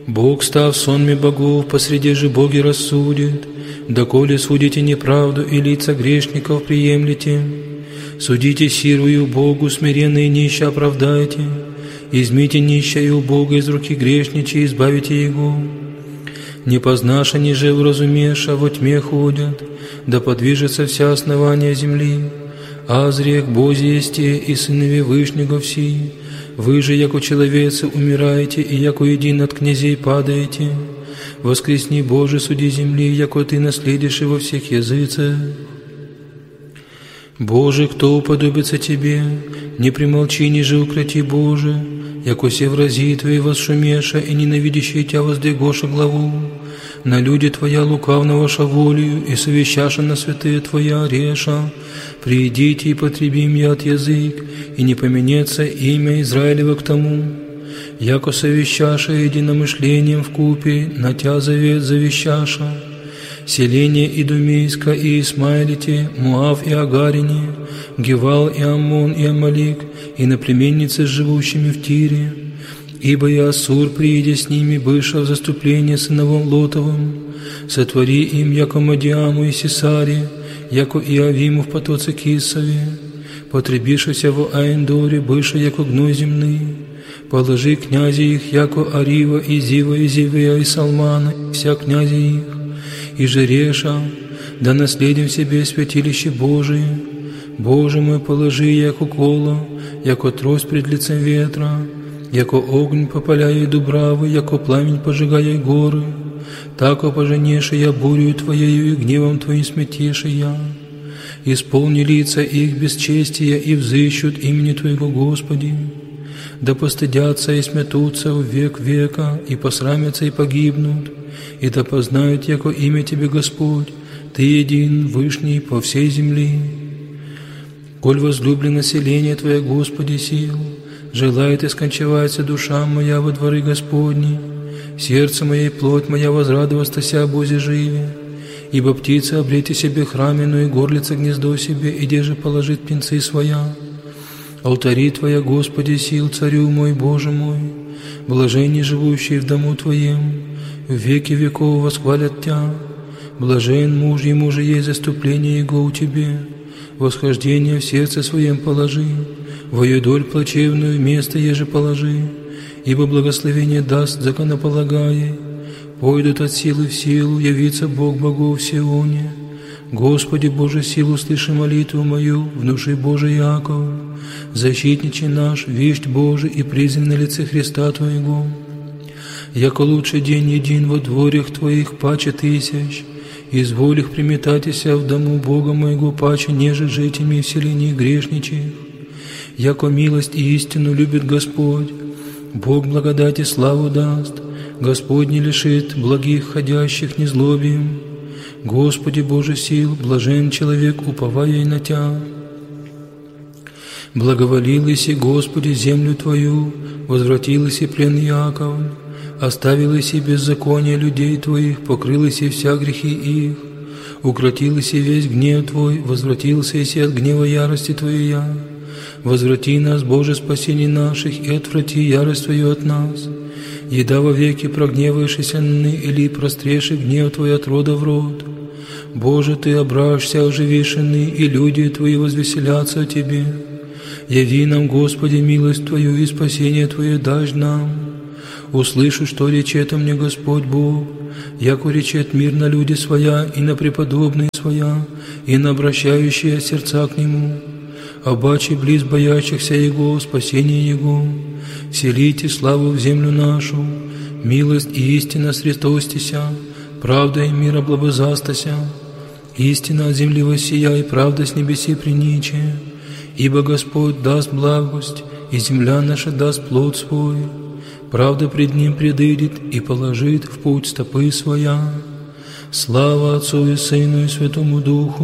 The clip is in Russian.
Бог, став сонми богов, посреди же боги рассудит, доколе судите неправду и лица грешников приемлете. Судите сирую Богу, смиренные нищие оправдайте, измите нищие и убога из руки грешничей, избавите его. Не познаша, ни же уразумеша, во тьме ходят, да подвижется вся основания земли. Азрек, Бози есте, и сынове Вышнего все, вы же, яко человецы, умираете, и яко един от князей падаете. Воскресни, Боже, суди земли, яко Ты наследишь во всех языцах. Боже, кто уподобится Тебе, не примолчи, ни же укроти, Боже, яко се врази Твои возшумеша, и ненавидящие Тя воздвигоша главу. На люди Твоя лукавного волею, и совещаша на святые Твоя реша. Приидите и потребим я от язык, и не поменется имя Израилева к тому. Яко совещаша единомышлением вкупе, на Тя завет завещаша. Селение Идумейска и Исмаилите, Муав и Агарине, Гевал и Аммон и Амалик, и наплеменницы с живущими в Тире. Ибо и Ассур, приидя с ними, быша в заступление сыновом Лотовым, сотвори им, яко Мадиаму и Сесаре, яко и Авиму в потоце Кисове, потребишася в Аэндоре, быша, яко гной земный, положи князи их, яко Арива, и Зива, и Зивея, и Салмана, и вся князи их, и Жереша, да наследим себе святилище Божие. Боже мой, положи, яко коло, яко трость пред лицем ветра, яко огонь попаляя дубравы, яко пламень пожигая горы, тако поженеше я бурю Твоею и гневом Твоим сметеше я. Исполни лица их бесчестия и взыщут имени Твоего, Господи. Да постыдятся и сметутся в век века, и посрамятся и погибнут, и да познают, яко имя Тебе, Господь, Ты един, Вышний по всей земли. Коль возлюблено население Твое, Господи, сил, желает и скончевается душа моя во дворы Господни, сердце мое и плоть моя возрадовастася Бозе живе, ибо птица обрети себе храмену и горлица гнездо себе, и деже положит птенцы своя. Алтари Твоя, Господи, сил, Царю мой, Боже мой, блаженни живущие в дому Твоем, в веки веков восхвалят Тя. Блажен муж, ему же есть заступление Его у Тебе, восхождение в сердце своем положи, вою доль плачевную место еже положи, ибо благословение даст законополагае. Пойдут от силы в силу, явится Бог богов в Сионе. Господи Боже, силу слыши молитву мою, внуши Божий Яков, защитниче наш, вещь Божий и призван на лице Христа Твоего. Яко лучший день един во дворях Твоих паче тысяч, изволь их приметатися в дому Бога моего паче, неже житями в селении грешничих. Яко милость и истину любит Господь, Бог благодати славу даст, Господь не лишит благих ходящих незлобием. Господи Боже сил, блажен человек, уповая на Тя. Благоволилась и Господи землю Твою, возвратилась и плен Яков, оставилась и беззаконие людей Твоих, покрылась и вся грехи их, укротилась и весь гнев Твой, возвратился и от гнева ярости Твоя. Возврати нас, Боже, спасение наших, и отврати ярость Твою от нас. Еда вовеки прогневаешься ны, или простреши гнев Твой от рода в род. Боже, Ты обращся оживишены, и люди Твои возвеселятся о Тебе. Яви нам, Господи, милость Твою и спасение Твое дашь нам. Услышу, что речет мне Господь Бог, яко речет мир на люди своя, и на преподобные своя, и на обращающие сердца к Нему. Обаче близ боящихся Его, спасение Его, вселите славу в землю нашу, милость и истина средостися, правда и мир облобызастася, истина от земли воссия, и правда с небеси приниче, ибо Господь даст благость, и земля наша даст плод свой, правда пред Ним предыдет и положит в путь стопы своя. Слава Отцу и Сыну и Святому Духу,